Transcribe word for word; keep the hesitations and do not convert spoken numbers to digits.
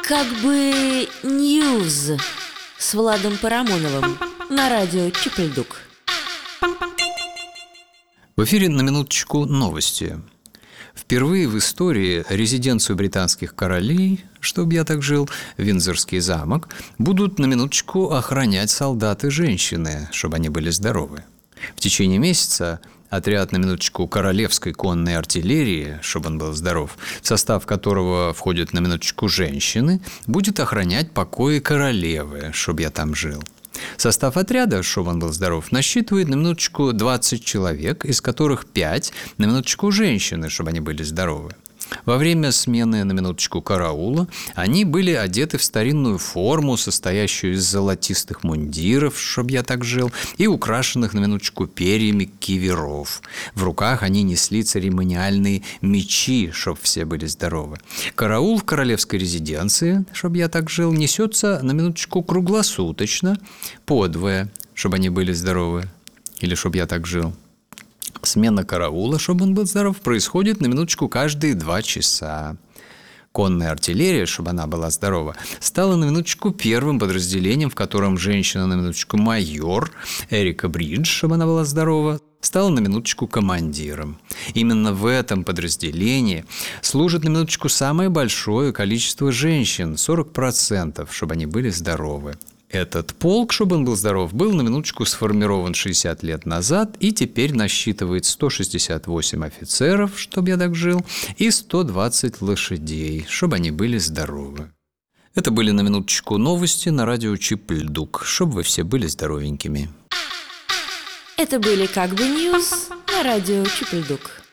Как бы Ньюз с Владом Парамоновым на радио Чип-Ль-Дук. В эфире на минуточку новости. Впервые в истории резиденцию британских королей, чтобы я так жил, Виндзорский замок, будут на минуточку охранять солдаты-женщины, чтобы они были здоровы. В течение месяца отряд, на минуточку, королевской конной артиллерии, чтобы он был здоров, в состав которого входят, на минуточку, женщины, будет охранять покои королевы, чтобы я там жил. Состав отряда, чтобы он был здоров, насчитывает, на минуточку, двадцать человек, из которых пять, на минуточку, женщины, чтобы они были здоровы. Во время смены, на минуточку, караула они были одеты в старинную форму, состоящую из золотистых мундиров, чтобы я так жил, и украшенных, на минуточку, перьями киверов. В руках они несли церемониальные мечи, чтобы все были здоровы. Караул в королевской резиденции, чтобы я так жил, несется, на минуточку, круглосуточно, подвое, чтобы они были здоровы, или чтобы я так жил. Смена караула, чтобы он был здоров, происходит, на минуточку, каждые два часа. Конная артиллерия, чтобы она была здорова, стала, на минуточку, первым подразделением, в котором женщина, на минуточку, майор Эрика Бридж, чтобы она была здорова, стала, на минуточку, командиром. Именно в этом подразделении служит, на минуточку, самое большое количество женщин, сорок процентов, чтобы они были здоровы. Этот полк, чтобы он был здоров, был, на минуточку, сформирован шестьдесят лет назад и теперь насчитывает сто шестьдесят восемь офицеров, чтобы я так жил, и сто двадцать лошадей, чтобы они были здоровы. Это были, на минуточку, новости на радио Чип-Ль-Дук, чтобы вы все были здоровенькими. Это были «Как бы Ньюз» на радио Чип-Ль-Дук.